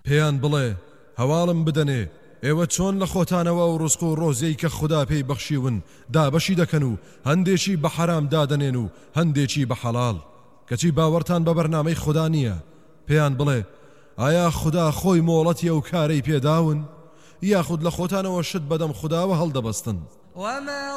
پێیان بڵێ هەواڵم بدەنێ ئێوە چۆن لە خۆتانەوە و ڕزق و ڕۆزەی کە خوددا پێی بەخشیون دابەشی دەکەن و هەندێکی بە حەرام دادەنێن و هەندێکی بە حەڵاڵ کەچی باوەڕتان بە بەرنامەی خوددا نییە پێیان بڵێ ئایا خوددا خۆی مۆڵەتیە و کارەی پێداون یاخود لە خۆتانەوە شت بەدەم خودداوە هەڵدەبەستن